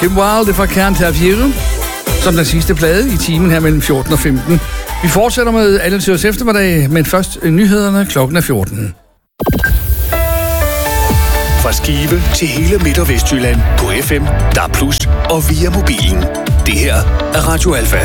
Kim Wilde fra Can't Have You, som den sidste plade i timen her mellem 14 og 15. Vi fortsætter med alle tiders eftermiddag, men først nyhederne klokken er 14. Fra Skive til hele Midt- og Vestjylland på FM, DAB+ og via mobilen. Det her er Radio Alfa.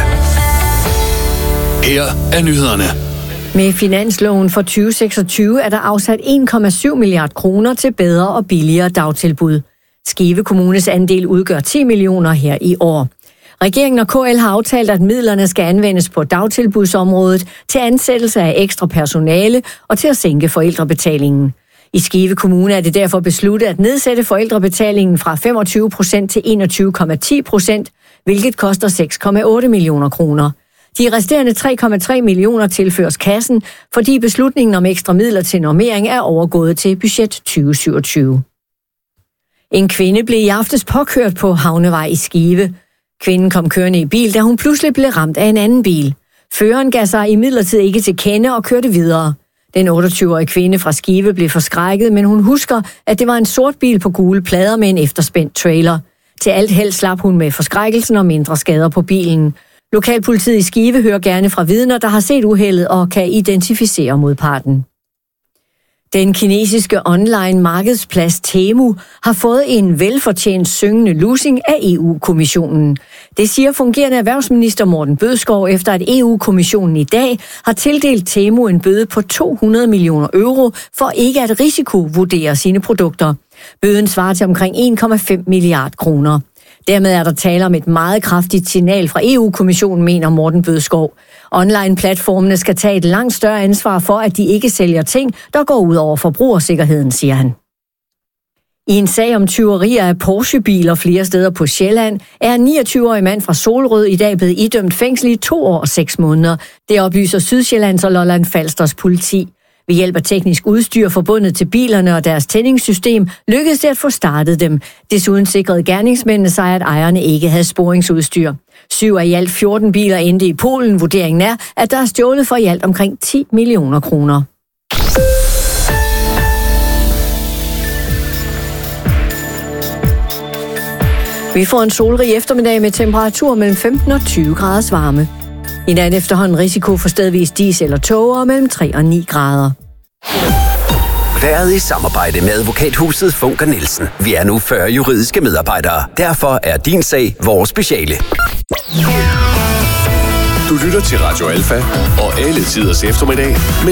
Her er nyhederne. Med finansloven for 2026 er der afsat 1,7 milliard kroner til bedre og billigere dagtilbud. Skive Kommunes andel udgør 10 millioner her i år. Regeringen og KL har aftalt, at midlerne skal anvendes på dagtilbudsområdet til ansættelse af ekstra personale og til at sænke forældrebetalingen. I Skive Kommune er det derfor besluttet at nedsætte forældrebetalingen fra 25% til 21,10%, hvilket koster 6,8 millioner kroner. De resterende 3,3 millioner tilføres kassen, fordi beslutningen om ekstra midler til normering er overgået til budget 2027. En kvinde blev i aftes påkørt på Havnevej i Skive. Kvinden kom kørende i bil, da hun pludselig blev ramt af en anden bil. Føreren gav sig imidlertid ikke til kende og kørte videre. Den 28-årige kvinde fra Skive blev forskrækket, men hun husker, at det var en sort bil på gule plader med en efterspændt trailer. Til alt held slap hun med forskrækkelsen og mindre skader på bilen. Lokalpolitiet i Skive hører gerne fra vidner, der har set uheldet og kan identificere modparten. Den kinesiske online markedsplads Temu har fået en velfortjent syngende lussing af EU-kommissionen. Det siger fungerende erhvervsminister Morten Bødskov, efter at EU-kommissionen i dag har tildelt Temu en bøde på 200 millioner euro for ikke at risikovurdere sine produkter. Bøden svarer til omkring 1,5 milliard kroner. Dermed er der tale om et meget kraftigt signal fra EU-kommissionen, mener Morten Bødskov. Online-platformene skal tage et langt større ansvar for, at de ikke sælger ting, der går ud over forbrugersikkerheden, siger han. I en sag om tyverier af Porsche-biler flere steder på Sjælland, er en 29-årig mand fra Solrød i dag blevet idømt fængsel i 2 år og 6 måneder. Det oplyser Sydsjællands og Lolland Falsters politi. Ved hjælp af teknisk udstyr forbundet til bilerne og deres tændingssystem lykkedes det at få startet dem. Desuden sikrede gerningsmændene sig, at ejerne ikke havde sporingsudstyr. 7 af i alt 14 biler endte i Polen. Vurderingen er, at der er stjålet for i alt omkring 10 millioner kroner. Vi får en solrig eftermiddag med temperatur mellem 15 og 20 graders varme. I nat efterhånden risiko for stedvis dis eller tåger mellem 3 og 9 grader. Været i samarbejde med advokathuset Funker Nielsen. Vi er nu 40 juridiske medarbejdere. Derfor er din sag vores speciale. Du lytter til Radio Alfa og alle tiders eftermiddag.